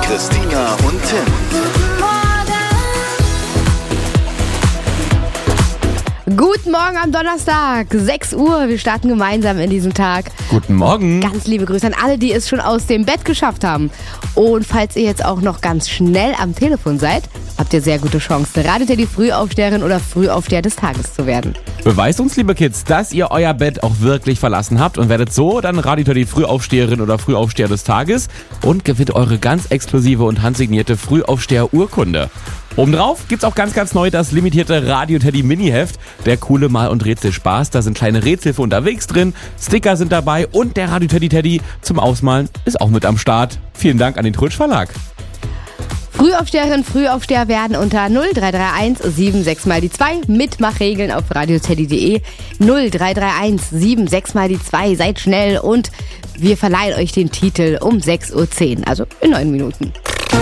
Christina und Tim. Guten Morgen am Donnerstag, 6 Uhr. Wir starten gemeinsam in diesen Tag. Guten Morgen. Ganz liebe Grüße an alle, die es schon aus dem Bett geschafft haben. Und falls ihr jetzt auch noch ganz schnell am Telefon seid, habt ihr sehr gute Chancen, Radio Teddy Frühaufsteherin oder Frühaufsteher des Tages zu werden. Beweist uns, liebe Kids, dass ihr euer Bett auch wirklich verlassen habt und werdet so dann Radio Teddy Frühaufsteherin oder Frühaufsteher des Tages und gewinnt eure ganz exklusive und handsignierte Frühaufsteher-Urkunde. Obendrauf gibt's auch ganz neu das limitierte Radio Teddy Mini-Heft. Der coole Mal- und Rätselspaß. Da sind kleine Rätselhilfe unterwegs drin, Sticker sind dabei und der Radio Teddy Teddy zum Ausmalen ist auch mit am Start. Vielen Dank an den Trutsch Verlag. Frühaufsteherinnen, Frühaufsteher werden unter 0331 76 mal die 2 Mitmachregeln auf radioteddy.de 0331 76 mal die 2. Seid schnell und wir verleihen euch den Titel um 6.10 Uhr, also in 9 Minuten.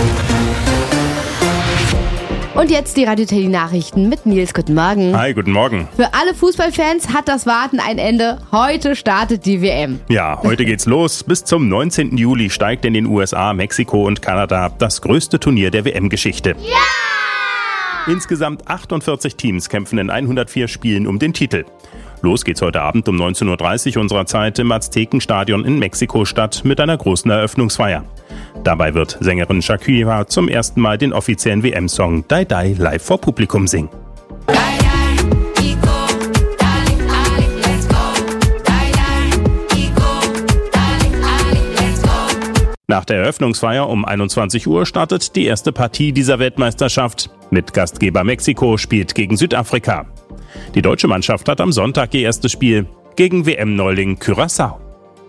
Und jetzt die Radio Teddy Nachrichten mit Nils. Guten Morgen. Hi, guten Morgen. Für alle Fußballfans hat das Warten ein Ende. Heute startet die WM. Ja, heute geht's los. Bis zum 19. Juli steigt in den USA, Mexiko und Kanada das größte Turnier der WM-Geschichte. Ja! Insgesamt 48 Teams kämpfen in 104 Spielen um den Titel. Los geht's heute Abend um 19.30 Uhr unserer Zeit im Aztekenstadion in Mexiko-Stadt mit einer großen Eröffnungsfeier. Dabei wird Sängerin Shakira zum ersten Mal den offiziellen WM-Song Die Die live vor Publikum singen. Nach der Eröffnungsfeier um 21 Uhr startet die erste Partie dieser Weltmeisterschaft. Mit Gastgeber Mexiko spielt gegen Südafrika. Die deutsche Mannschaft hat am Sonntag ihr erstes Spiel gegen WM-Neuling Curaçao.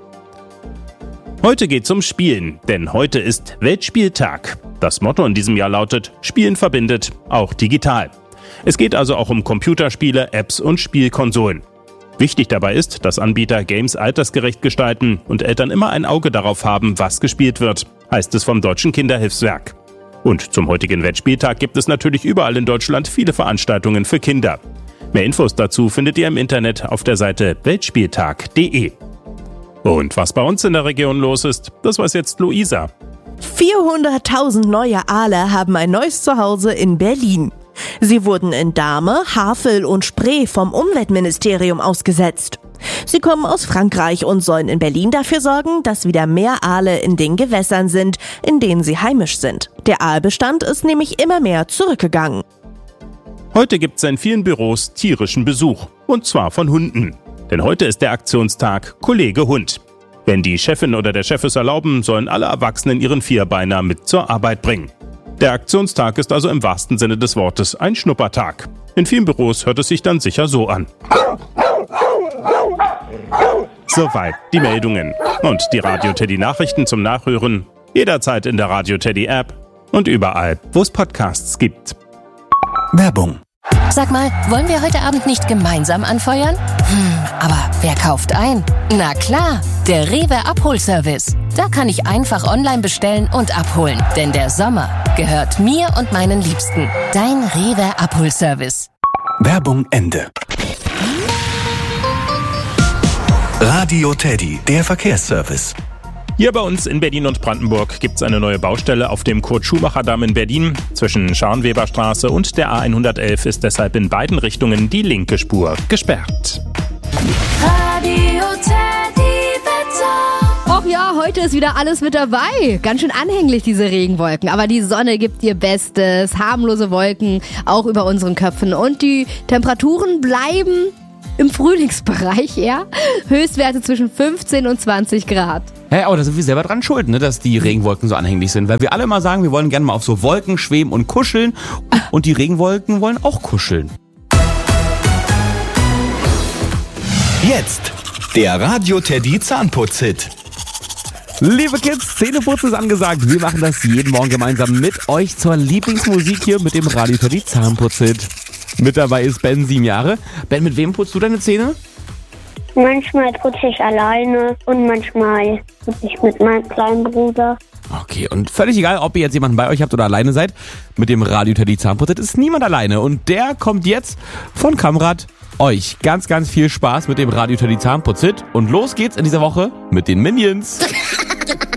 Heute geht's um Spielen, denn heute ist Weltspieltag. Das Motto in diesem Jahr lautet: Spielen verbindet, auch digital. Es geht also auch um Computerspiele, Apps und Spielkonsolen. Wichtig dabei ist, dass Anbieter Games altersgerecht gestalten und Eltern immer ein Auge darauf haben, was gespielt wird, heißt es vom Deutschen Kinderhilfswerk. Und zum heutigen Weltspieltag gibt es natürlich überall in Deutschland viele Veranstaltungen für Kinder. Mehr Infos dazu findet ihr im Internet auf der Seite weltspieltag.de. Und was bei uns in der Region los ist, das weiß jetzt Luisa. 400.000 neue Aale haben ein neues Zuhause in Berlin. Sie wurden in Dahme, Havel und Spree vom Umweltministerium ausgesetzt. Sie kommen aus Frankreich und sollen in Berlin dafür sorgen, dass wieder mehr Aale in den Gewässern sind, in denen sie heimisch sind. Der Aalbestand ist nämlich immer mehr zurückgegangen. Heute gibt es in vielen Büros tierischen Besuch. Und zwar von Hunden. Denn heute ist der Aktionstag Kollege Hund. Wenn die Chefin oder der Chef es erlauben, sollen alle Erwachsenen ihren Vierbeiner mit zur Arbeit bringen. Der Aktionstag ist also im wahrsten Sinne des Wortes ein Schnuppertag. In vielen Büros hört es sich dann sicher so an. Soweit die Meldungen. Und die Radio Teddy Nachrichten zum Nachhören jederzeit in der Radio Teddy App und überall, wo es Podcasts gibt. Werbung. Sag mal, wollen wir heute Abend nicht gemeinsam anfeuern? Aber wer kauft ein? Na klar, der Rewe Abholservice. Da kann ich einfach online bestellen und abholen. Denn der Sommer gehört mir und meinen Liebsten. Dein Rewe Abholservice. Werbung Ende. Radio Teddy, der Verkehrsservice. Hier bei uns in Berlin und Brandenburg gibt es eine neue Baustelle auf dem Kurt-Schumacher-Damm in Berlin. Zwischen Scharnweberstraße und der A111 ist deshalb in beiden Richtungen die linke Spur gesperrt. Radio Teddy Wetter. Och ja, heute ist wieder alles mit dabei. Ganz schön anhänglich, diese Regenwolken. Aber die Sonne gibt ihr Bestes. Harmlose Wolken auch über unseren Köpfen. Und die Temperaturen bleiben im Frühlingsbereich, ja? Höchstwerte zwischen 15 und 20 Grad. Hey, aber da sind wir selber dran schuld, ne, dass die Regenwolken so anhänglich sind. Weil wir alle mal sagen, wir wollen gerne mal auf so Wolken schweben und kuscheln. Und die Regenwolken wollen auch kuscheln. Jetzt der Radio Teddy Zahnputz-Hit. Liebe Kids, Zähneputzen ist angesagt. Wir machen das jeden Morgen gemeinsam mit euch zur Lieblingsmusik hier mit dem Radio Teddy Zahnputz-Hit. Mit dabei ist Ben, 7 Jahre. Ben, mit wem putzt du deine Zähne? Manchmal putze ich alleine und manchmal putze ich mit meinem kleinen Bruder. Okay, und völlig egal, ob ihr jetzt jemanden bei euch habt oder alleine seid, mit dem Radio Teddy Zahnputz ist niemand alleine. Und der kommt jetzt von Kamrat euch. Ganz viel Spaß mit dem Radio Teddy Zahnputz. Und los geht's in dieser Woche mit den Minions.